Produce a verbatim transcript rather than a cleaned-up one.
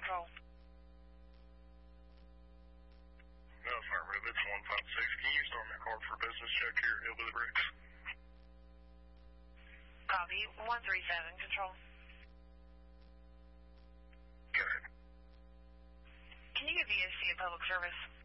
Control. No, affirmative. It's one five six. Can you start me a card for a business check here at Hillbilly Bricks? Copy. one three seven. Control. Go ahead. Can you give E S C a public service?